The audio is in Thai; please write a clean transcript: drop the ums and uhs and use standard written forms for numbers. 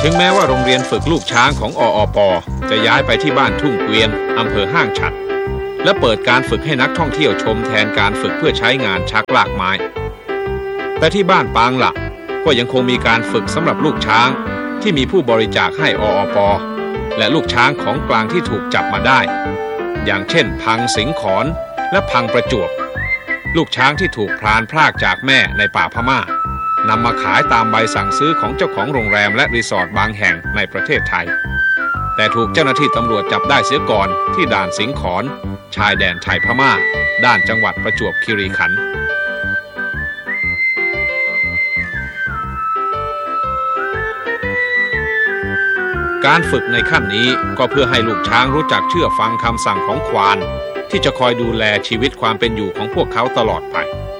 ถึงแม้ว่าโรงเรียนฝึกลูกช้างของอป.จะย้ายไปที่บ้านทุ่งเกวียนอำเภอห้างฉัตรและเปิดการฝึกให้นักท่องเที่ยวชมแทนการฝึกเพื่อใช้งานชักลากไม้แต่ที่บ้านปางหลักก็ยังคงมีการฝึกสำหรับลูกช้างที่มีผู้บริจาคให้อป.และลูกช้างของกลางที่ถูกจับมาได้อย่างเช่นพังสิงขอนและพังประจวบลูกช้างที่ถูกพรานพรากจากแม่ในป่าพม่านำมาขายตามใบสั่งซื้อของเจ้าของโรงแรมและรีสอร์ทบางแห่งในประเทศไทยแต่ถูกเจ้าหน้าที่ตำรวจจับได้เสียก่อนที่ด่านสิงขอนชายแดนไทยพม่าด้านจังหวัดประจวบคีรีขันธ์การฝึกในขั้นนี้ก็เพื่อให้ลูกช้างรู้จักเชื่อฟังคำสั่งของควานที่จะคอยดูแลชีวิตความเป็นอยู่ของพวกเขาตลอดไป